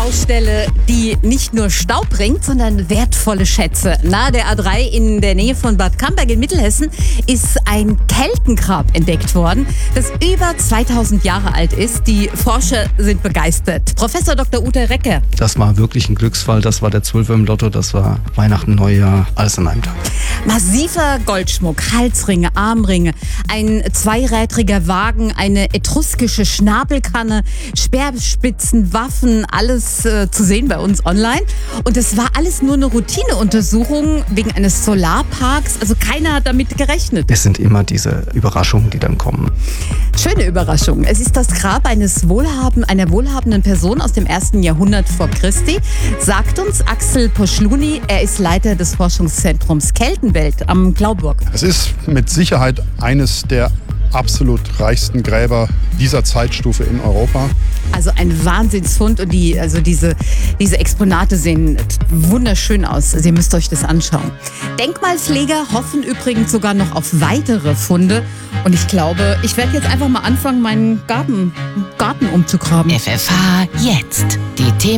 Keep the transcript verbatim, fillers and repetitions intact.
Baustelle, die nicht nur Staub bringt, sondern wertvolle Schätze. Nahe der A drei in der Nähe von Bad Camberg in Mittelhessen ist ein Keltengrab entdeckt worden, das über zweitausend Jahre alt ist. Die Forscher sind begeistert. Professor Doktor Uta Recker. Das war wirklich ein Glücksfall. Das war der Zwölfer im Lotto. Das war Weihnachten, Neujahr, alles an einem Tag. Massiver Goldschmuck, Halsringe, Armringe, ein zweirädriger Wagen, eine etruskische Schnabelkanne, Speerspitzen, Waffen, alles äh, zu sehen bei uns online. Und es war alles nur eine Routineuntersuchung wegen eines Solarparks. Also keiner hat damit gerechnet. Es sind immer diese Überraschungen, die dann kommen. Schöne Überraschung. Es ist das Grab eines wohlhaben, einer wohlhabenden Person aus dem ersten Jahrhundert vor Christi, sagt uns Axel Poschluni. Er ist Leiter des Forschungszentrums Keltenwelt am Glauburg. Es ist mit Sicherheit eines der absolut reichsten Gräber dieser Zeitstufe in Europa. Also ein Wahnsinnsfund und die, also diese, diese Exponate sehen wunderschön aus. Also ihr müsst euch das anschauen. Denkmalpfleger hoffen übrigens sogar noch auf weitere Funde. Und ich glaube, ich werde jetzt einfach mal anfangen, meinen Garten, Garten umzugraben. F F H jetzt. Die Themen